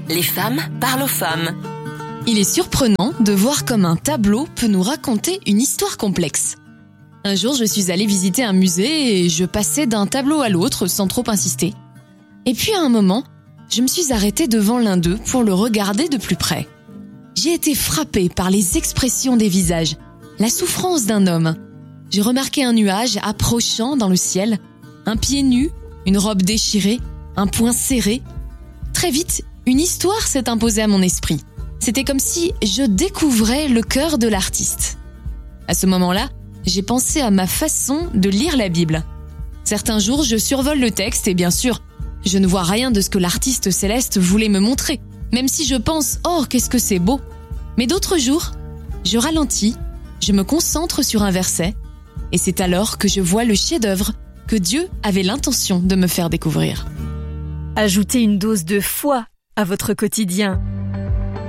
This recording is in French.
Les femmes parlent aux femmes. Il est surprenant de voir comme un tableau peut nous raconter une histoire complexe. Un jour, je suis allée visiter un musée et je passais d'un tableau à l'autre sans trop insister. Et puis à un moment, je me suis arrêtée devant l'un d'eux pour le regarder de plus près. J'ai été frappée par les expressions des visages, la souffrance d'un homme. J'ai remarqué un nuage approchant dans le ciel, un pied nu, une robe déchirée, un poing serré. Très vite, une histoire s'est imposée à mon esprit. C'était comme si je découvrais le cœur de l'artiste. À ce moment-là, j'ai pensé à ma façon de lire la Bible. Certains jours, je survole le texte et bien sûr, je ne vois rien de ce que l'artiste céleste voulait me montrer, même si je pense « Oh, qu'est-ce que c'est beau !» Mais d'autres jours, je ralentis, je me concentre sur un verset, et c'est alors que je vois le chef-d'œuvre que Dieu avait l'intention de me faire découvrir. Ajoutez une dose de foi à votre quotidien